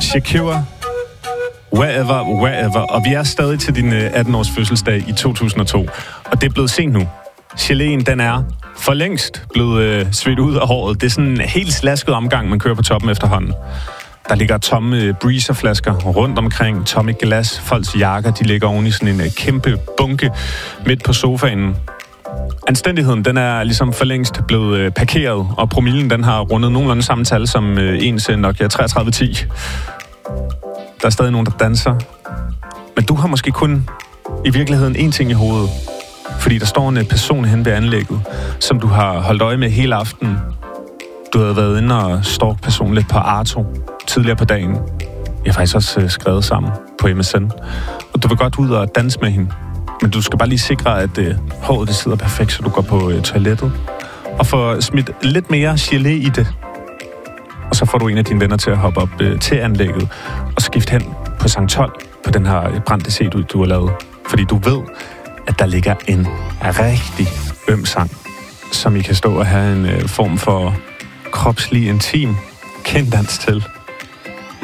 Shakira, Wherever. Og vi er stadig til din 18-års fødselsdag i 2002. Og det er blevet sent nu. Geléen, den er for længst blevet svedt ud af håret. Det er sådan en helt slasket omgang, man kører på toppen efterhånden. Der ligger tomme breezerflasker rundt omkring, tomme glas. Folks jakker, de ligger oven i sådan en kæmpe bunke midt på sofaen. Anstændigheden, den er ligesom for længst blevet parkeret, og promillen, den har rundet nogenlunde samme tal som ens Nokia 3310. Der er stadig nogen, der danser. Men du har måske kun i virkeligheden én ting i hovedet. Fordi der står en person hen ved anlægget, som du har holdt øje med hele aftenen. Du havde været inde og stalket personen lidt på Arto tidligere på dagen. Jeg har faktisk også skrevet sammen på MSN. Og du vil godt ud og danse med hende. Men du skal bare lige sikre, at håret det sidder perfekt, så du går på toilettet. Og får smidt lidt mere gelé i det. Og så får du en af dine venner til at hoppe op til anlægget og skifte hen på Sankt 12 på den her brændte set ud, du har lavet. Fordi du ved, at der ligger en rigtig øm sang, som I kan stå og have en form for kropslig intim kenddans til.